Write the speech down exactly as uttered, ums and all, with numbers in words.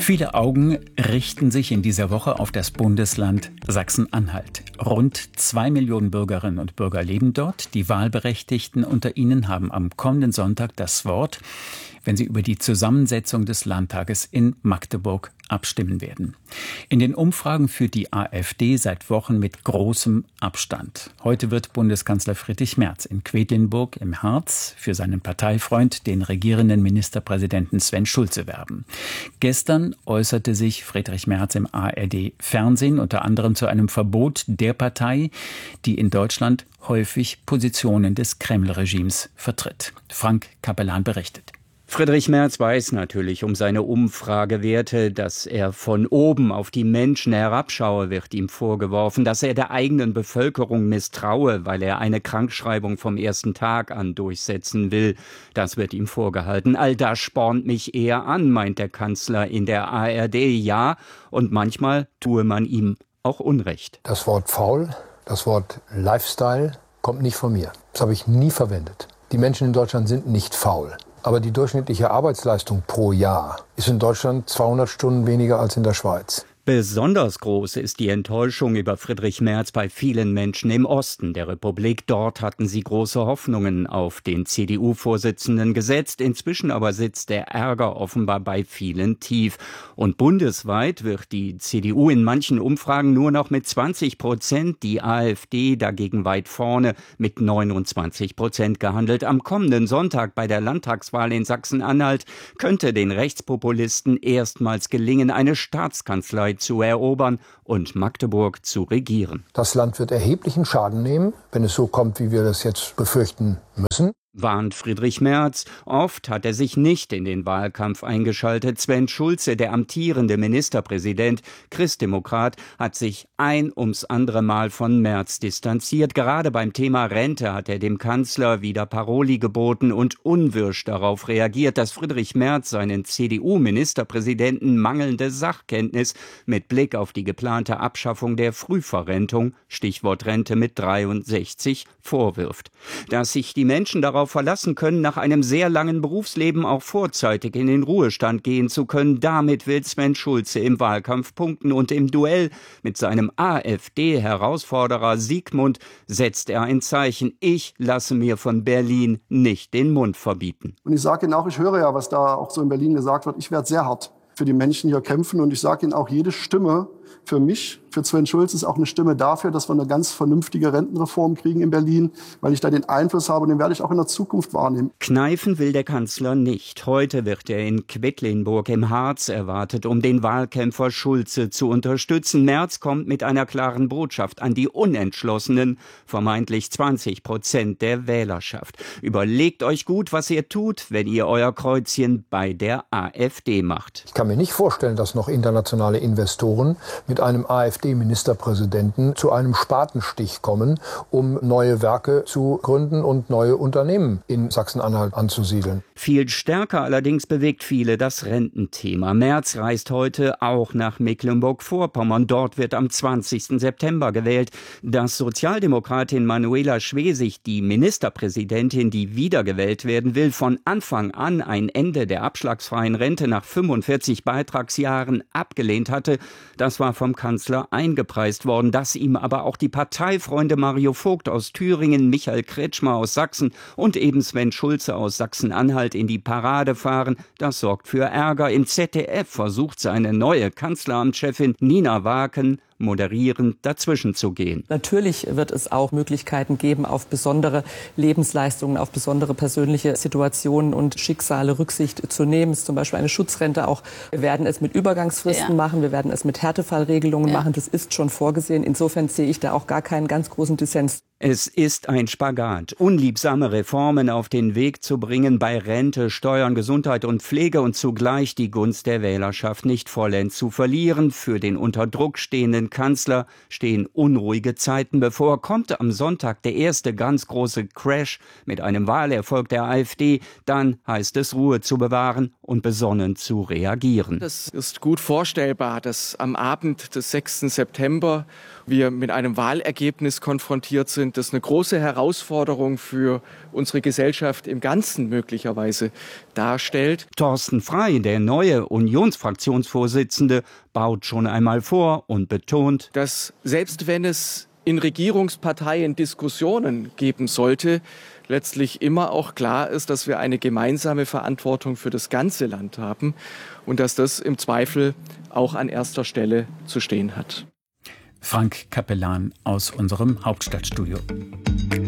Viele Augen richten sich in dieser Woche auf das Bundesland Sachsen-Anhalt. Rund zwei Millionen Bürgerinnen und Bürger leben dort. Die Wahlberechtigten unter ihnen haben am kommenden Sonntag das Wort, wenn sie über die Zusammensetzung des Landtages in Magdeburg abstimmen werden. In den Umfragen führt die AfD seit Wochen mit großem Abstand. Heute wird Bundeskanzler Friedrich Merz in Quedlinburg im Harz für seinen Parteifreund, den regierenden Ministerpräsidenten Sven Schulze, werben. Gestern äußerte sich Friedrich Merz im A R D-Fernsehen unter anderem zu einem Verbot der Partei, die in Deutschland häufig Positionen des Kreml-Regimes vertritt. Frank Kapellan berichtet. Friedrich Merz weiß natürlich um seine Umfragewerte, dass er von oben auf die Menschen herabschaue, wird ihm vorgeworfen, dass er der eigenen Bevölkerung misstraue, weil er eine Krankschreibung vom ersten Tag an durchsetzen will. Das wird ihm vorgehalten. All das spornt mich eher an, meint der Kanzler in der A R D. Ja, und manchmal tue man ihm auch Unrecht. Das Wort faul, das Wort Lifestyle kommt nicht von mir. Das habe ich nie verwendet. Die Menschen in Deutschland sind nicht faul. Aber die durchschnittliche Arbeitsleistung pro Jahr ist in Deutschland zweihundert Stunden weniger als in der Schweiz. Besonders groß ist die Enttäuschung über Friedrich Merz bei vielen Menschen im Osten der Republik. Dort hatten sie große Hoffnungen auf den C D U-Vorsitzenden gesetzt. Inzwischen aber sitzt der Ärger offenbar bei vielen tief. Und bundesweit wird die C D U in manchen Umfragen nur noch mit zwanzig Prozent, die AfD dagegen weit vorne mit neunundzwanzig Prozent gehandelt. Am kommenden Sonntag bei der Landtagswahl in Sachsen-Anhalt könnte den Rechtspopulisten erstmals gelingen, eine Staatskanzlei zu erobern und Magdeburg zu regieren. Das Land wird erheblichen Schaden nehmen, wenn es so kommt, wie wir das jetzt befürchten müssen. Warnt Friedrich Merz. Oft hat er sich nicht in den Wahlkampf eingeschaltet. Sven Schulze, der amtierende Ministerpräsident, Christdemokrat, hat sich ein ums andere Mal von Merz distanziert. Gerade beim Thema Rente hat er dem Kanzler wieder Paroli geboten und unwirsch darauf reagiert, dass Friedrich Merz seinen C D U-Ministerpräsidenten mangelnde Sachkenntnis mit Blick auf die geplante Abschaffung der Frühverrentung, Stichwort Rente mit dreiundsechzig, vorwirft. Dass sich die Menschen darauf verlassen können, nach einem sehr langen Berufsleben auch vorzeitig in den Ruhestand gehen zu können. Damit will Sven Schulze im Wahlkampf punkten und im Duell mit seinem AfD-Herausforderer Siegmund setzt er ein Zeichen. Ich lasse mir von Berlin nicht den Mund verbieten. Und ich sage Ihnen auch, ich höre ja, was da auch so in Berlin gesagt wird, ich werde sehr hart für die Menschen hier kämpfen und ich sage Ihnen auch, jede Stimme für mich, für Sven Schulze ist auch eine Stimme dafür, dass wir eine ganz vernünftige Rentenreform kriegen in Berlin, weil ich da den Einfluss habe und den werde ich auch in der Zukunft wahrnehmen. Kneifen will der Kanzler nicht. Heute wird er in Quedlinburg im Harz erwartet, um den Wahlkämpfer Schulze zu unterstützen. Merz kommt mit einer klaren Botschaft an die unentschlossenen, vermeintlich zwanzig Prozent der Wählerschaft. Überlegt euch gut, was ihr tut, wenn ihr euer Kreuzchen bei der AfD macht. Ich kann mir nicht vorstellen, dass noch internationale Investoren mit einem AfD-Ministerpräsidenten zu einem Spatenstich kommen, um neue Werke zu gründen und neue Unternehmen in Sachsen-Anhalt anzusiedeln. Viel stärker allerdings bewegt viele das Rententhema. Merz reist heute auch nach Mecklenburg-Vorpommern. Dort wird am zwanzigsten September gewählt. Dass Sozialdemokratin Manuela Schwesig, die Ministerpräsidentin, die wiedergewählt werden will, von Anfang an ein Ende der abschlagsfreien Rente nach fünfundvierzig Beitragsjahren abgelehnt hatte, das war vom Kanzler eingepreist worden. Dass ihm aber auch die Parteifreunde Mario Vogt aus Thüringen, Michael Kretschmer aus Sachsen und eben Sven Schulze aus Sachsen-Anhalt in die Parade fahren, das sorgt für Ärger. Im Z D F versucht seine neue Kanzleramtschefin Nina Waken moderierend dazwischen zu gehen. Natürlich wird es auch Möglichkeiten geben, auf besondere Lebensleistungen, auf besondere persönliche Situationen und Schicksale Rücksicht zu nehmen. Es ist zum Beispiel eine Schutzrente auch. Wir werden es mit Übergangsfristen ja. machen, wir werden es mit Härtefallregelungen ja. machen. Das ist schon vorgesehen. Insofern sehe ich da auch gar keinen ganz großen Dissens. Es ist ein Spagat, unliebsame Reformen auf den Weg zu bringen bei Rente, Steuern, Gesundheit und Pflege und zugleich die Gunst der Wählerschaft nicht vollends zu verlieren. Für den unter Druck stehenden Kanzler stehen unruhige Zeiten bevor. Kommt am Sonntag der erste ganz große Crash mit einem Wahlerfolg der AfD, dann heißt es, Ruhe zu bewahren und besonnen zu reagieren. Es ist gut vorstellbar, dass am Abend des sechsten September wir mit einem Wahlergebnis konfrontiert sind, sind, das eine große Herausforderung für unsere Gesellschaft im Ganzen möglicherweise darstellt. Thorsten Frey, der neue Unionsfraktionsvorsitzende, baut schon einmal vor und betont, dass selbst wenn es in Regierungsparteien Diskussionen geben sollte, letztlich immer auch klar ist, dass wir eine gemeinsame Verantwortung für das ganze Land haben und dass das im Zweifel auch an erster Stelle zu stehen hat. Frank Capellan aus unserem Hauptstadtstudio.